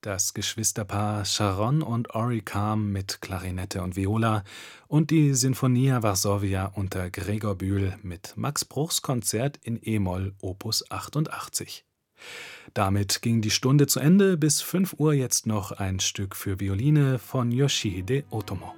das Geschwisterpaar Sharon und Ori Kam mit Klarinette und Viola und die Sinfonia Varsovia unter Gregor Bühl mit Max Bruchs Konzert in e-Moll Opus 88. Damit ging die Stunde zu Ende. Bis 5 Uhr jetzt noch ein Stück für Violine von Yoshihide Otomo.